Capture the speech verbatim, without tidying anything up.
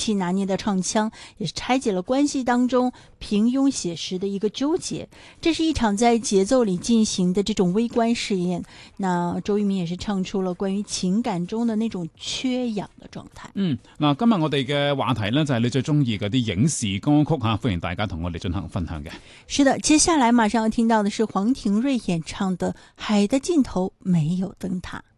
气拿捏的唱腔，也是拆解了关系当中平庸写实的一个纠結。这是一場在節奏裏進行的這種微觀試驗。那周渝民也是唱出了關於情感中的那種缺氧的狀態。 嗯，嗱，今日我哋嘅話題呢，就係你最中意嗰啲影視歌曲吓，歡迎大家同我哋進行分享嘅。 是的，接下來馬上要聽到的是黃庭瑞演唱的《海的盡頭沒有燈塔》。